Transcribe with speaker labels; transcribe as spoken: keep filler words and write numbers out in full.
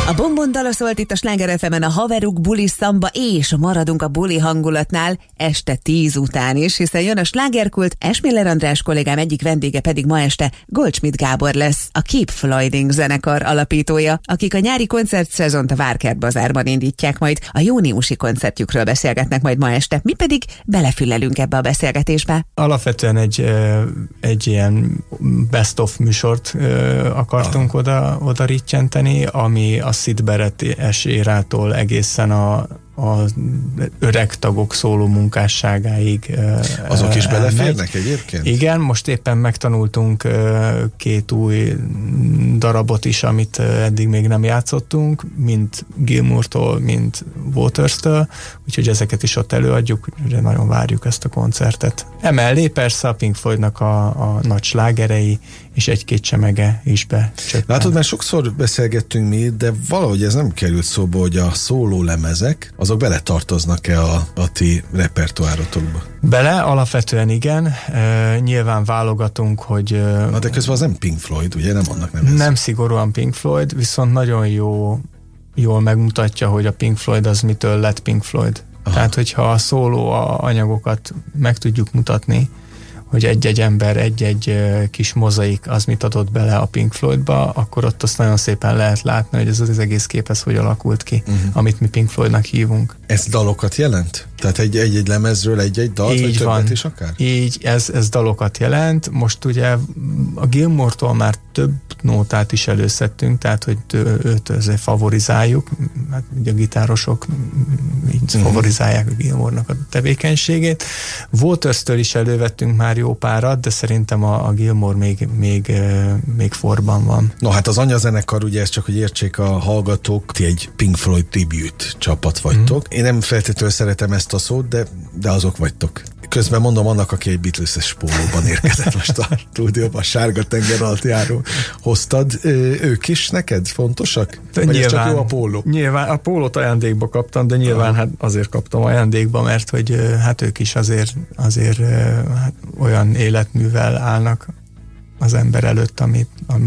Speaker 1: A Bonbon dala szólt itt a Sláger ef emen, a haveruk buli szamba, és maradunk a buli hangulatnál este tíz után is, hiszen jön a slágerkult, Esmiller András kollégám egyik vendége pedig ma este Goldschmidt Gábor lesz, a Keep Floyding zenekar alapítója, akik a nyári koncertszezont a Várkert Bazárban indítják majd, a júniusi koncertjükről beszélgetnek majd ma este, mi pedig belefülelünk ebbe a beszélgetésbe.
Speaker 2: Alapvetően egy, egy ilyen best of műsort akartunk ah. oda, oda rittyenteni, ami a Syd Barrett érától egészen a az öreg tagok szóló munkásságáig.
Speaker 3: Azok is beleférnek egyébként?
Speaker 2: Igen, most éppen megtanultunk két új darabot is, amit eddig még nem játszottunk, mind Gilmour-tól, mind Waters-től, úgyhogy ezeket is ott előadjuk, ugye nagyon várjuk ezt a koncertet. Emellé persze a Pink Floydnak a, a nagy slágerei, és egy-két csemege is becsöppen.
Speaker 3: Látod, már sokszor beszélgettünk mi, de valahogy ez nem került szóba, hogy a szóló lemezek, azok beletartoznak-e a, a ti repertoárotokba?
Speaker 2: Bele, alapvetően igen. E, nyilván válogatunk, hogy...
Speaker 3: Na de közben az nem Pink Floyd, ugye? Nem annak nevezzük.
Speaker 2: Nem szigorúan Pink Floyd, viszont nagyon jó, jól megmutatja, hogy a Pink Floyd az mitől lett Pink Floyd. Aha. Tehát, hogyha a szóló a anyagokat meg tudjuk mutatni, hogy egy-egy ember, egy-egy kis mozaik az mit adott bele a Pink Floydba, akkor ott azt nagyon szépen lehet látni, hogy ez az egész kép ez hogy alakult ki, uh-huh. amit mi Pink Floydnak hívunk.
Speaker 3: Ez dalokat jelent? Tehát egy, egy-egy lemezről egy-egy dalt,
Speaker 2: így
Speaker 3: vagy többet
Speaker 2: van.
Speaker 3: is akár?
Speaker 2: Így, ez, ez dalokat jelent. Most ugye a Gilmour-tól már több nótát is előszedtünk, tehát hogy őt azért favorizáljuk, hát ugye a gitárosok így uh-huh. favorizálják a Gilmournak a tevékenységét. Waters-től is elővettünk már jó párat, de szerintem a, a Gilmour még, még, még forban van.
Speaker 3: No hát az anyazenekar, ugye ez csak, hogy értsék a hallgatók, ti egy Pink Floyd tribute csapat vagytok. Mm. Én nem feltétlenül szeretem ezt a szót, de, de azok vagytok. Közben mondom annak, aki egy Beatles-es pólóban érkezett most a stúdióban, sárga tenger alatt járó hoztad. Ők is neked fontosak? Vagy nyilván, ez csak jó a póló?
Speaker 2: Nyilván, a pólót ajándékba kaptam, de nyilván hát azért kaptam ajándékba, mert hogy hát ők is azért, azért hát olyan életművel állnak az ember előtt, amit, amit